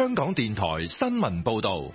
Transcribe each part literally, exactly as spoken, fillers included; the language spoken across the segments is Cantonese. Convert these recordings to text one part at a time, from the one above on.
香港電台新聞報道。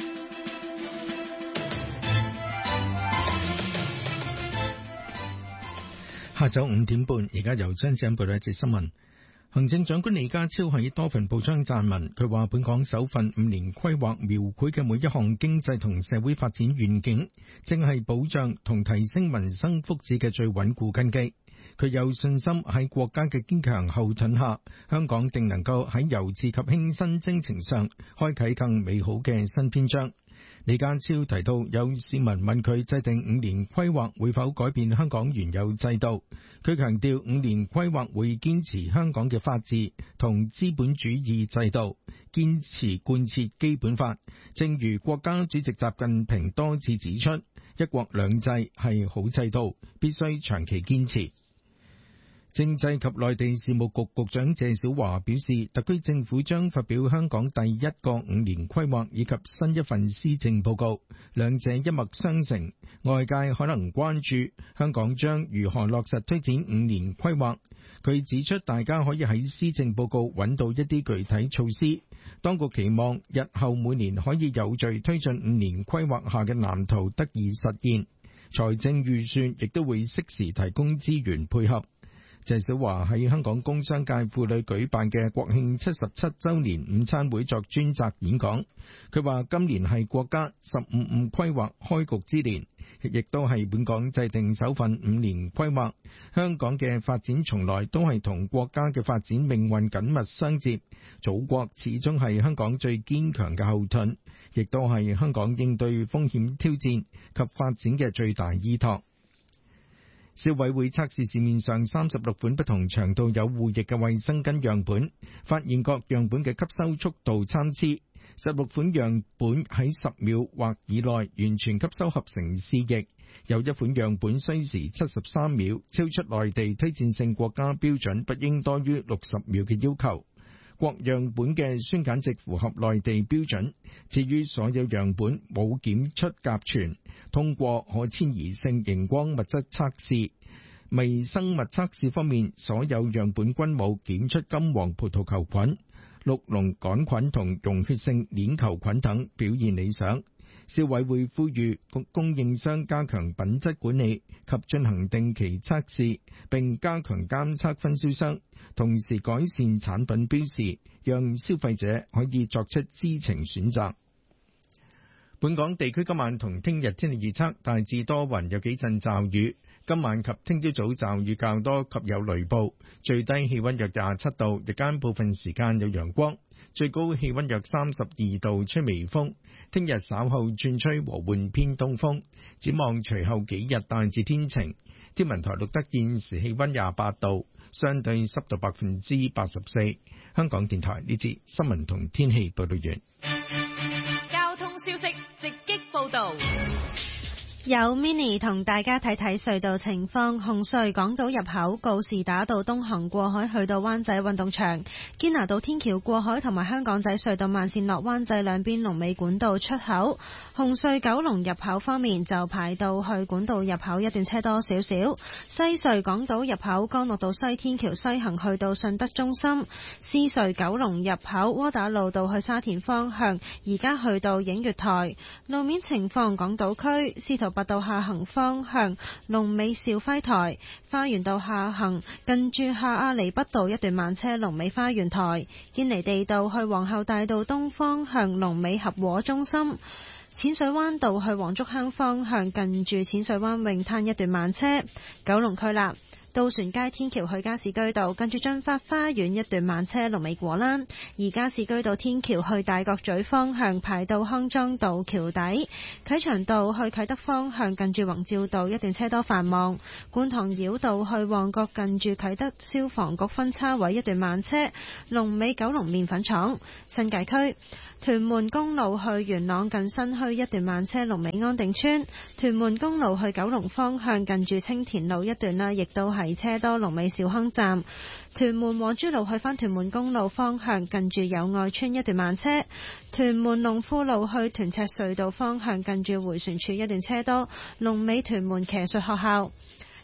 下晝五點半，而家由張子欣報道一節新聞。行政長官李家超喺多份報章撰文，佢話本港首份五年規劃描繪嘅每一項經濟同社會發展願景，正係保障同提升民生福祉嘅最穩固根基。佢有信心喺國家嘅堅強後盾下，香港定能夠喺由治及興新征程上開啟更美好嘅新篇章。李家超提到，有市民問佢制定五年規劃會否改變香港原有制度，佢強調五年規劃會堅持香港嘅法治同資本主義制度，堅持貫徹基本法。正如國家主席習近平多次指出，一國兩制係好制度，必須長期堅持。政制及內地事務局局長謝小華表示，特區政府將發表香港第一個五年規劃以及新一份施政報告，兩者一脈相承。外界可能關注香港將如何落實推展五年規劃。佢指出，大家可以喺施政報告揾到一啲具體措施。當局期望日後每年可以有序推進五年規劃下嘅藍圖得以實現，財政預算亦都會適時提供資源配合。謝小華喺香港工商界婦女舉辦嘅國慶七十七週年午餐會作專責演講，佢話今年係國家十五五規劃開局之年，亦都係本港制定首份五年規劃。香港嘅發展從來都係同國家嘅發展命運緊密相接，祖國始終係香港最堅強嘅後盾，亦都係香港應對風險挑戰及發展嘅最大依託。消委會測試市面上三十六款不同長度有護液嘅衛生巾樣本，發現各樣本嘅吸收速度參差。十六款樣本喺十秒或以內完全吸收合成試液，有一款樣本需時七十三秒，超出內地推薦性國家標準不應多於六十秒嘅要求。各樣本嘅酸鹼值符合內地標準，至於所有樣本冇檢出甲醛，通過可遷移性熒光物質測試。微生物測試方面，所有樣本均冇檢出金黃葡萄球菌、綠膿桿菌同溶血性鏈球菌等，表現理想。消委會呼籲供應商加強品質管理及進行定期測試，並加強監測分銷商，同時改善產品標示，讓消費者可以作出知情選擇。本港地區今晚同聽日天氣預測，大致多雲，有幾陣驟雨。今晚及聽朝早驟雨較多及有雷暴，最低氣溫約廿七度，日間部分時間有陽光，最高氣溫約三十二度，吹微風。聽日稍後轉吹和緩偏東風，展望隨後幾日大致天晴。天文台錄得現時氣溫廿八度，相對濕度百分之八十四。香港電台呢節新聞同天氣報道完。 交通消息直擊報道。 有 Mini 同大家睇睇隧道情況。紅隧港島入口告士打道東行過海去到灣仔運動場，堅拿道天橋過海同埋香港仔隧道慢線落灣仔兩邊龍尾管道出口。紅隧九龍入口方面就排到去管道入口一段車多少少。西隧港島入口干諾道西天橋西行去到順德中心。獅隧九龍入口窩打老道去沙田方向而家去到映月台。路面情況，港島區司徒拔道下行方向龍尾兆輝台，花園道下行近住下亞厘畢道一段慢車龍尾花園台。堅尼地道去皇后大道東方向龍尾合和中心。淺水灣道去黃竹坑方向近住淺水灣泳灘一段慢車。九龍區啦，渡船街天橋去加士居道近住駿發花園一段慢車龍尾果欄，而加士居道天橋去大角咀方向排到康莊道橋底。啟祥道去啟德方向近住宏照道一段車多繁忙。觀塘繞道去旺角近住啟德消防局分叉位一段慢車龍尾九龍麵粉廠。新界區屯門公路去元朗近新墟一段慢車龍尾安定村。屯門公路去九龍方向近住青田路一段啦，亦都係車多龍尾兆康站。屯門黃珠路去返屯門公路方向近住友愛村一段慢車。屯門龍富路去屯赤隧道方向近住迴旋處一段車多龍尾屯門騎術學校。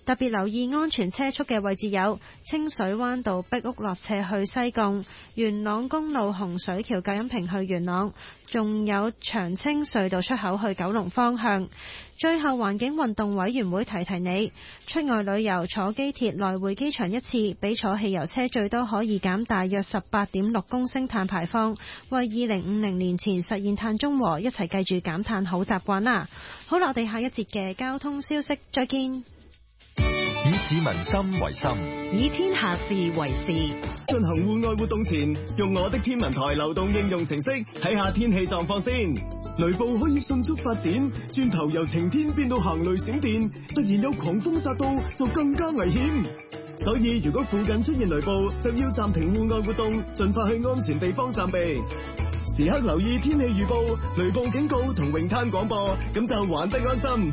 特別留意安全車速嘅位置有清水灣道碧屋落斜去西貢、元朗公路洪水橋隔音屏去元朗，仲有長青隧道出口去九龍方向。最後，環境運動委員會提提你，出外旅遊坐機鐵來回機場一次，比坐汽油車最多可以減大約十八點六公升碳排放，為二零五零年前實現碳中和，一齊記住減碳好習慣啦！好啦，我哋下一節嘅交通消息再見。 以市民心為心， 以天下事為事。 進行戶外活動前，用我的天文台流動應用程式睇下天氣狀況先。雷暴可以迅速發展，轉頭由晴天變到行雷閃電，突然有狂風殺到就更加危險。所以如果附近出現雷暴，就要暫停戶外活動，盡快去安全地方暫避。時刻留意天氣預報、雷暴警告同泳灘廣播，咁就玩得安心。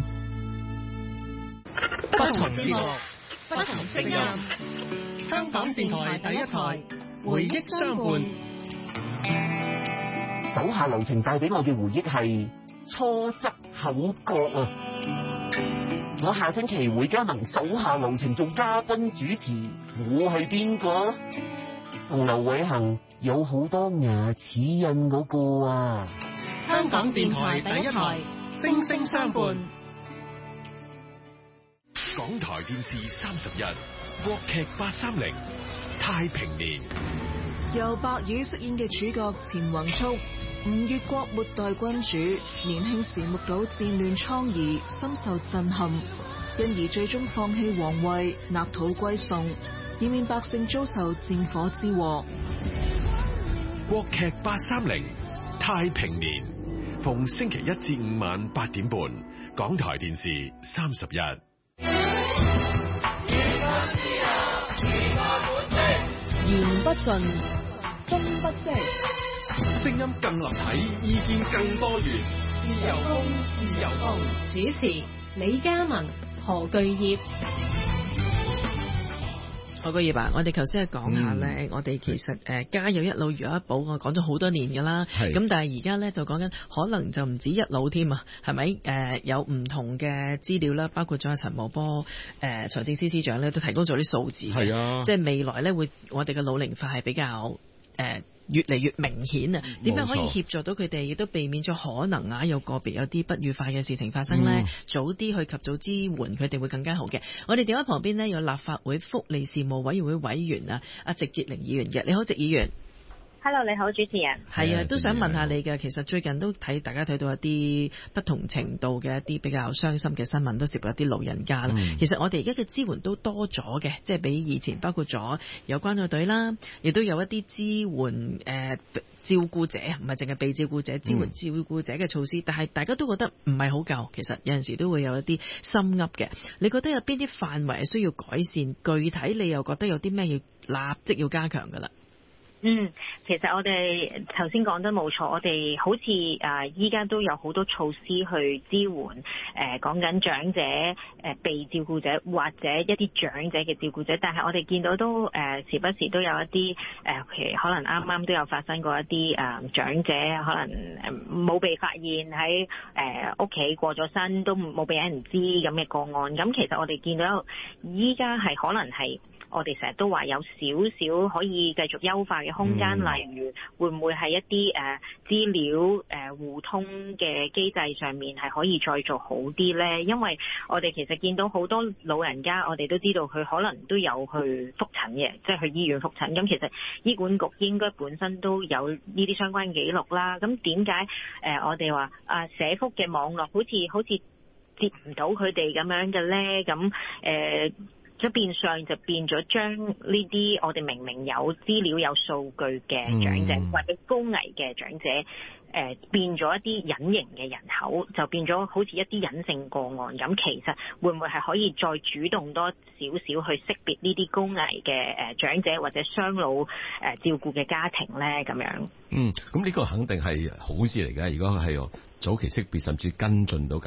不同節目，不同聲音。香港電台第一台，回憶相伴。 手下留情帶俾我嘅回憶係初則口角啊！我下星期會加盟手下留情做嘉賓主持，我係邊個？同劉偉恒有好多牙齒印嗰個啊！ 香港電台第一台，聲聲相伴。 港台電視三十一，國劇八三零，太平年。 由白宇飾演嘅主角錢宏速，吳越國末代君主，年輕時目睹戰亂瘡痍，深受震撼，因而最終放棄皇位，納土歸宋，以免百姓遭受戰火之禍。 國劇八三零，太平年，逢星期一至五晚八點半，港台電視三十一。 言不盡，風不息， 聲音更立體，意見更多元。 自由風，自由風。主持李嘉文、何巨業。 何個業啊，我哋頭先係講下咧、嗯，我哋其實誒家有一老如有一寶，我講咗好多年㗎啦。咁但係而家咧就講緊，可能就唔止一老添啊，係咪？誒、呃、有唔同嘅資料啦，包括咗阿陳茂波誒、呃、財政司司長咧都提供咗啲數字。係啊，即係未來咧會我哋嘅老齡化係比較誒。呃越嚟越明顯啊！點樣可以協助到佢哋，亦都避免咗可能啊有個別有啲不愉快嘅事情發生呢？嗯、早啲去及早支援佢哋會更加好嘅。我哋電話旁邊呢，有立法會福利事務委員會委員啊，阿席潔靈議員嘅。你好，席議員。 Hello，你好，主持人。 係啊，都想問下你嘅。其實最近都睇大家睇到一啲不同程度嘅一啲比較傷心嘅新聞，都涉及一啲老人家啦、嗯。其實我哋而家嘅支援都多咗嘅，即係比以前包括咗有關愛隊啦，亦都有一啲支援誒、呃、照顧者，唔係淨係被照顧者，支援照顧者嘅措施。嗯、但係大家都覺得唔係好夠，其實有陣時都會有一啲心噏嘅。你覺得有邊啲範圍係需要改善？具體你又覺得有啲咩要立即要加強㗎啦？ 嗯，其實我哋頭先講得冇錯，我哋好似誒依家都有好多措施去支援誒講緊長者誒、呃、被照顧者或者一啲長者嘅照顧者，但係我哋見到都誒、呃、時不時都有一啲誒、呃、其實可能啱啱都有發生過一啲誒、呃、長者可能誒冇被發現喺誒屋企過咗身，都冇俾人知咁嘅個案。咁其實我哋見到依家係可能係。我哋成日都話有少少可以繼續優化嘅空間、嗯，例如會唔會係一啲誒、呃、資料誒、呃、互通嘅機制上面係可以再做好啲咧？因為我哋其實見到好多老人家，我哋都知道佢可能都有去覆診嘅，即係去醫院覆診。咁其實醫管局應該本身都有呢啲相關記錄啦。咁點解誒我哋話啊社福嘅網絡好似好似接唔到佢哋咁樣嘅咧？咁誒？呃咁變相就變咗將呢啲我哋明明有資料有數據嘅長者、嗯、或者高危嘅長者，誒、呃、變咗一啲隱形嘅人口，就變咗好似一啲隱性個案咁。其實會唔會係可以再主動多少少去識別呢啲高危嘅誒長者或者雙老誒照顧嘅家庭咧？咁樣。 嗯，咁呢個肯定係好事嚟嘅。如果係早期識別甚至跟進到解